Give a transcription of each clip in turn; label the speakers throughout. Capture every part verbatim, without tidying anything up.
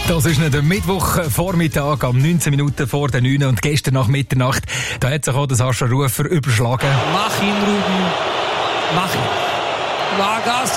Speaker 1: Das ist nicht der Mittwochvormittag am neunzehn Minuten vor der neun und gestern nach Mitternacht, da hat sich auch der Sascha Rufer überschlagen.
Speaker 2: Mach ihn, Ruben. Mach ihn. Vargas.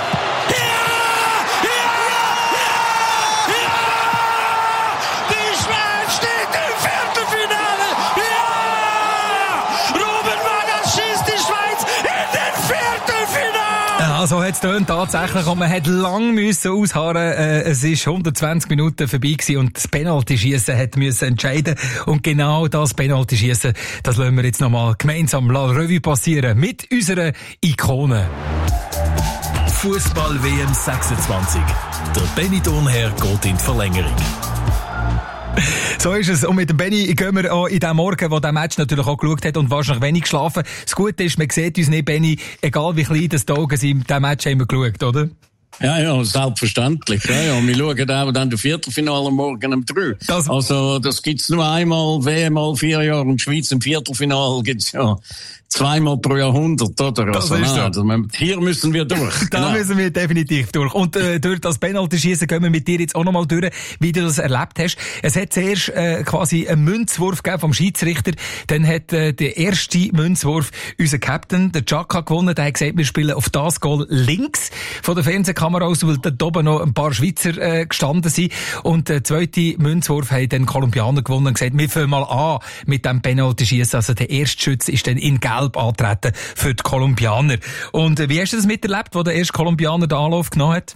Speaker 1: So hat es tönt tatsächlich und man hat lang müssen ausharren. Äh, es ist hundertzwanzig Minuten vorbei gewesen und das Penaltyschiessen hat müssen entscheiden. Und genau das Penaltyschiessen, das lassen wir jetzt nochmal gemeinsam la Revue passieren mit unserer Ikone.
Speaker 3: Fußball-W M sechsundzwanzig. Der Benny Thurnherr geht in die Verlängerung.
Speaker 1: So ist es. Und mit dem Benny gehen wir auch in den Morgen, wo der Match natürlich auch geschaut hat und wahrscheinlich wenig geschlafen. Das Gute ist, man sieht uns nicht, Benny, egal wie klein das die Augen sind, diesen Match haben wir geschaut, oder?
Speaker 4: Ja, ja, selbstverständlich. Ja, ja. Wir schauen auch dann das Viertelfinale morgen um drei. Das also, das gibt's nur einmal, W M all vier Jahre und Schweiz im Viertelfinale gibt's ja zweimal pro Jahrhundert, oder?
Speaker 1: Das
Speaker 4: also,
Speaker 1: ist
Speaker 4: nein,
Speaker 1: so.
Speaker 4: also, hier müssen wir durch.
Speaker 1: Da
Speaker 4: genau.
Speaker 1: müssen wir definitiv durch. Und äh, durch das Penaltyschiessen gehen wir mit dir jetzt auch nochmal durch, wie du das erlebt hast. Es hat zuerst äh, quasi einen Münzwurf gegeben vom Schiedsrichter. Dann hat äh, der erste Münzwurf unser Captain, der Xhaka, gewonnen. Der hat gesagt, wir spielen auf das Goal links von der Fernsehkamera aus, weil da oben noch ein paar Schweizer äh, gestanden sind. Und der zweite Münzwurf haben dann Kolumbianer gewonnen und gesagt, wir fangen mal an mit dem Penaltyschiessen. Also der erste Schütze ist dann in Gelb antreten für die Kolumbianer. Und äh, wie hast du das miterlebt, wo der erste Kolumbianer den Anlauf genommen hat?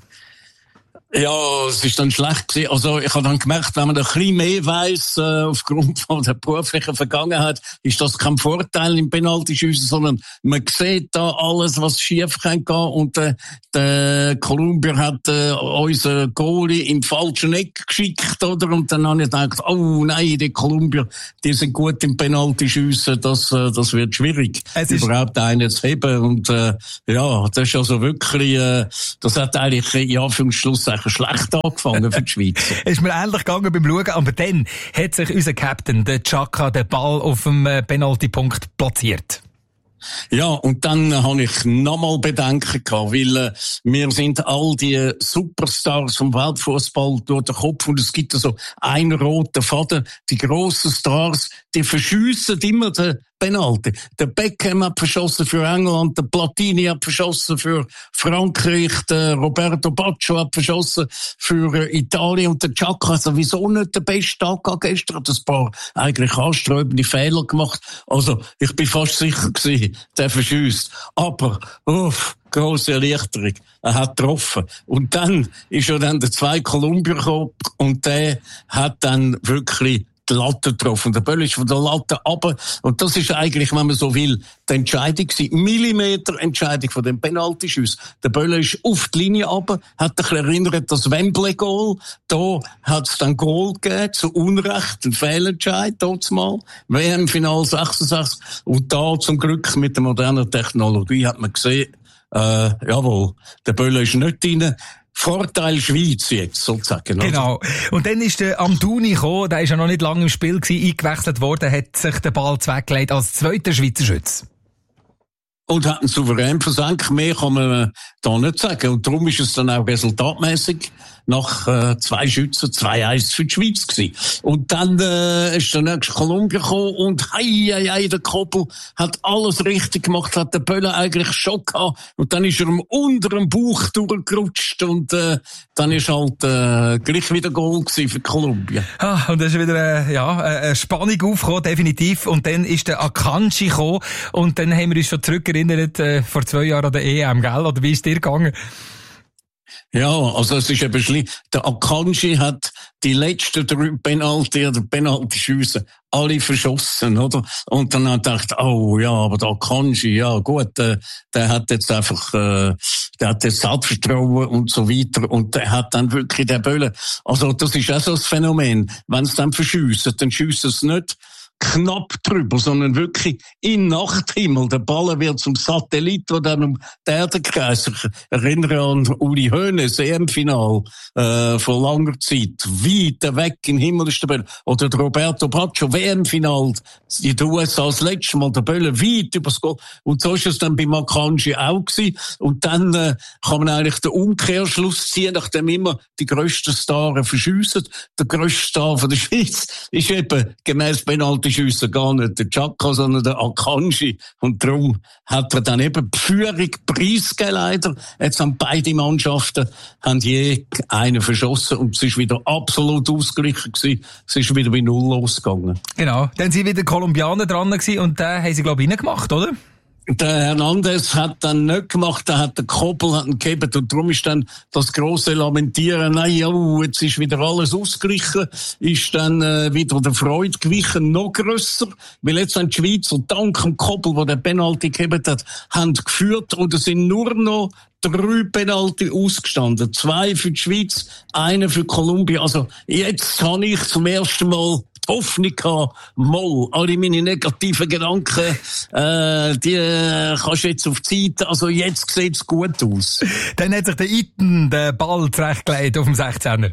Speaker 4: Ja, es ist dann schlecht gewesen. Also, ich habe dann gemerkt, wenn man ein bisschen mehr weiss, äh, aufgrund von der beruflichen Vergangenheit, ist das kein Vorteil im Penaltyschiessen, sondern man sieht da alles, was schief kann gehen. Und, äh, der Kolumbier hat, äh, unseren Goalie in den falschen Eck geschickt, oder? Und dann habe ich gedacht, oh nein, die Kolumbier, die sind gut im Penaltyschiessen, das, äh, das wird schwierig, überhaupt einen zu heben. Und, äh, ja, das ist also wirklich, äh, das hat eigentlich, in Anführungsschluss, schlecht angefangen für die Schweiz.
Speaker 1: Ist mir ähnlich gegangen beim Schauen, aber dann hat sich unser Captain, der Xhaka, den Ball auf dem Penaltypunkt platziert.
Speaker 4: Ja, und dann habe ich nochmal Bedenken gehabt, weil äh, mir sind all die Superstars vom Weltfußball durch den Kopf und es gibt so einen roten Faden. Die grossen Stars, die verschiessen immer den Penalty. Der Beckham hat verschossen für England, der Platini hat verschossen für Frankreich, der Roberto Baggio hat verschossen für äh, Italien und der Xhaka hat sowieso nicht den besten Tag gehabt gestern, hat ein paar eigentlich anstrebende Fehler gemacht. Also, ich bin fast sicher gewesen, der verschiesst. Aber, uff, grosse Erleichterung. Er hat getroffen. Und dann ist ja dann der zwei Kolumbier gekommen und der hat dann wirklich die Latte getroffen. Der Böll ist von der Latte runter. Und das ist eigentlich, wenn man so will, die Entscheidung gewesen. Millimeter Entscheidung von dem Penaltyschuss. Der Böll ist auf die Linie runter, hat sich erinnert, das Wembley-Goal. Da hat es dann Goal gegeben, zu Unrecht, ein Fehlentscheid, dort mal. W M-Final sechsundsechzig. Und da zum Glück mit der modernen Technologie hat man gesehen, äh, jawohl, der Böll ist nicht drin. Vorteil Schweiz jetzt, sozusagen.
Speaker 1: Genau. Und dann ist der Amdouni gekommen, der ist ja noch nicht lange im Spiel gewesen, eingewechselt worden, hat sich den Ball weggelegt als zweiter Schweizer Schütz.
Speaker 4: Und hat einen souverän versenkt. Mehr kann man da nicht sagen. Und darum ist es dann auch resultatmäßig nach äh, zwei Schützen zwei eins für die Schweiz gewesen. Und dann äh, ist der nächste Kolumbien gekommen und hei, hei, hei, der Koppel hat alles richtig gemacht, hat der Böller eigentlich schon gehabt. Und dann ist er ihm unter dem Bauch durchgerutscht und äh, dann ist halt äh, gleich wieder Goal gewesen für Kolumbien.
Speaker 1: Ah, und dann ist wieder äh, ja, eine Spannung aufgekommen, definitiv. Und dann ist der Akanji gekommen und dann haben wir uns schon zurückerinnert äh, vor zwei Jahren an der E M, gell? Oder wie ist dir gegangen?
Speaker 4: Ja, also es ist eben schlimm. Der Akanji hat die letzten drei Penalty oder Penalty-Schüsse alle verschossen, oder? Und dann hat er gedacht, oh ja, aber der Akanji, ja gut, der, der hat jetzt einfach, äh, der hat jetzt Selbstvertrauen und so weiter und der hat dann wirklich den Böllen. Also das ist auch so ein Phänomen. Wenn es dann verschiessen, dann schiessen es nicht knapp drüber, sondern wirklich im Nachthimmel. Der Ball wird zum Satellit, der dann um die Erde kreist. Ich erinnere an Uli Hoeneß, E M-Final äh, vor langer Zeit. Weit weg im Himmel ist der Böller. Oder der Roberto Baggio, W M-Final in den U S A das letzte Mal, der Böller weit übers Goal. Und so ist es dann bei Akanji auch gewesen. Und dann äh, kann man eigentlich den Umkehrschluss ziehen, nachdem immer die grössten Stars verschiessen. Der grösste Star von der Schweiz ist eben gemäss Penaltyschüssen gar nicht der Xhaka, sondern der Akanji. Und darum hat er dann eben die Führung preisgegeben, leider. Jetzt haben beide Mannschaften haben je einen verschossen und es ist wieder absolut ausgeglichen gewesen. Es ist wieder bei Null losgegangen.
Speaker 1: Genau. Dann sind wieder Kolumbianer dran gewesen und den haben sie, glaube ich, reingemacht, oder?
Speaker 4: Der Hernandez hat dann nicht gemacht, der hat den Koppel hat ihn gegeben und darum ist dann das grosse Lamentieren, nein, oh, jetzt ist wieder alles ausgeglichen, ist dann äh, wieder der Freude gewichen noch grösser, weil jetzt haben die Schweizer dank dem Koppel, der den Penalty gegeben hat, haben geführt und es sind nur noch drei Penalty ausgestanden. Zwei für die Schweiz, einer für Kolumbien. Also jetzt habe ich zum ersten Mal Hoffnung gehabt, mal, alle meine negativen Gedanken, äh, die äh, kannst du jetzt auf die Seite, also jetzt sieht's gut aus.
Speaker 1: Dann hat sich der Iten den Ball zurechtgelegt auf dem sechzehner.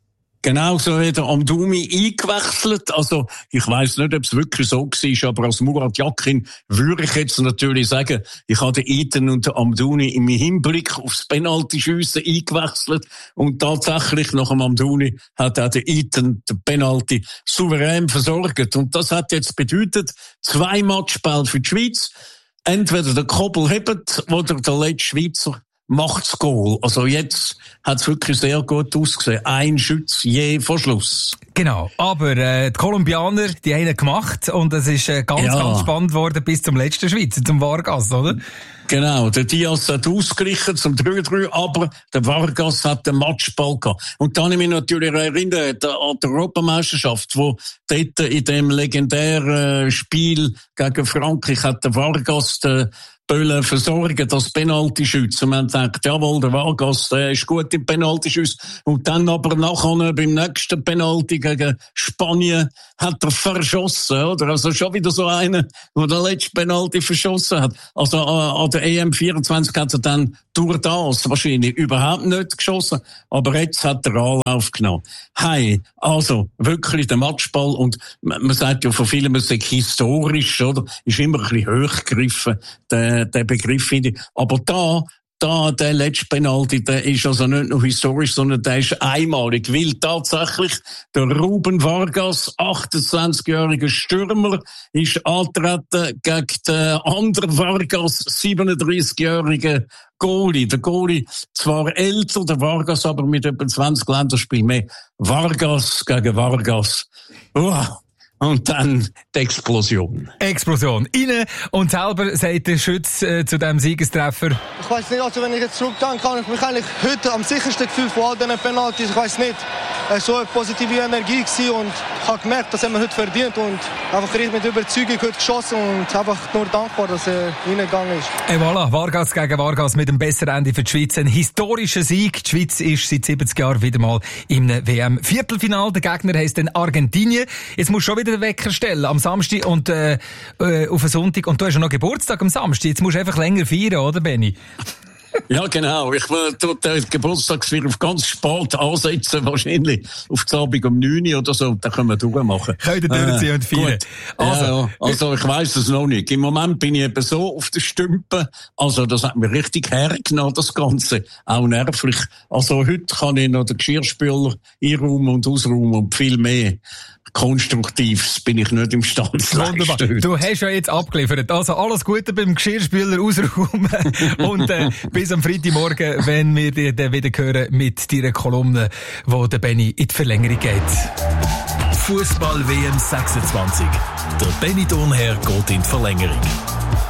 Speaker 4: Genau, so hat der Amdouni eingewechselt. Also, ich weiss nicht, ob es wirklich so war, aber als Murat Yakin würde ich jetzt natürlich sagen, ich habe den Iten und den Amdouni im Hinblick aufs Penalty-Schiessen eingewechselt und tatsächlich nach dem Amdouni hat auch der Iten den Penalty souverän versorgt. Und das hat jetzt bedeutet, zwei Matchbälle für die Schweiz. Entweder der Koppel hebt oder der letzte Schweizer macht's Goal. Also jetzt hat's wirklich sehr gut ausgesehen. Ein Schütz je vor Schluss.
Speaker 1: Genau. Aber äh, die Kolumbianer, die haben ihn gemacht und es ist äh, ganz, ja. ganz spannend worden bis zum letzten Schweizer, zum Vargas, oder?
Speaker 4: Genau, der Diaz hat ausgeglichen zum drei drei, aber der Vargas hat den Matchball gehabt. Und dann habe ich mich natürlich erinnert an die Europameisterschaft, wo dort in dem legendären Spiel gegen Frankreich hat der Vargas den Böllen versorgen, das Penalty-Schütze. Und man denkt, jawohl, der Vargas, der ist gut im Penalty-Schütze. Und dann aber nachher beim nächsten Penalty gegen Spanien hat er verschossen, oder? Also schon wieder so einer, der den letzten Penalty verschossen hat. Also an der E M vierundzwanzig hat er dann durch das wahrscheinlich überhaupt nicht geschossen. Aber jetzt hat er Anlauf genommen. Hey, also wirklich der Matchball. Und man sagt ja von vielen, man sagt historisch, oder? Ist immer ein bisschen hochgegriffen, der, der Begriff, finde ich. Aber da, Da, der letzte Penalty, der ist also nicht nur historisch, sondern der ist einmalig, weil tatsächlich der Ruben Vargas, achtundzwanzigjähriger Stürmer, ist angetreten gegen den anderen Vargas, siebenunddreißigjährigen Goalie. Der Goalie zwar älter, der Vargas aber mit etwa zwanzig Länderspielen mehr. Vargas gegen Vargas. Uah. Und dann die Explosion.
Speaker 1: Explosion. Innen und selber sagt der Schütz äh, zu diesem Siegestreffer.
Speaker 5: Ich weiss nicht, also wenn ich jetzt zurückdenke, kann ich mich eigentlich heute am sichersten gefühlt von all diesen Penaltys. Ich weiss nicht, es war so eine positive Energie gewesen und ich habe gemerkt, das haben wir heute verdient und einfach mit Überzeugung heute geschossen und einfach nur dankbar, dass er reingegangen ist.
Speaker 1: Et voilà, Vargas gegen Vargas mit dem besseren Ende für die Schweiz. Ein historischer Sieg. Die Schweiz ist seit siebzig Jahren wieder mal im W M-Viertelfinal. Der Gegner heisst dann Argentinien. Jetzt musst du schon wieder den Wecker stellen am Samstag und äh, äh, auf den Sonntag. Und du hast ja noch Geburtstag am Samstag. Jetzt musst du einfach länger feiern, oder Benni?
Speaker 4: Ja, genau. Ich will den Geburtstagsfeier auf ganz spät ansetzen, wahrscheinlich auf die Abend um neun Uhr oder so. Dann können wir durchmachen.
Speaker 1: Können wir durchziehen äh, und feiern.
Speaker 4: Also, ja, ja. also ich weiss es noch nicht. Im Moment bin ich eben so auf den Stümpen. Also das hat mir richtig hergenommen, das Ganze. Auch nervlich. Also heute kann ich noch den Geschirrspüler einräumen und ausräumen und viel mehr. Konstruktives bin ich nicht imstande zu leisten.
Speaker 1: Du hast ja jetzt abgeliefert. Also alles Gute beim Geschirrspüler ausräumen und äh, bis am Freitagmorgen, wenn wir dich dann wieder hören mit deiner Kolumne, wo der Benni in die Verlängerung geht.
Speaker 3: Fußball W M sechsundzwanzig. Der Benni Thurnherr geht in die Verlängerung.